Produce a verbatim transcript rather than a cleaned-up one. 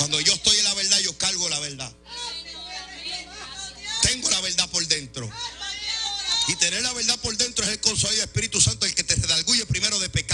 Cuando yo estoy en la verdad, yo cargo la verdad. Tengo la verdad por dentro. Y tener la verdad por dentro es el consuelo del Espíritu Santo, el que te redarguye primero de pecado.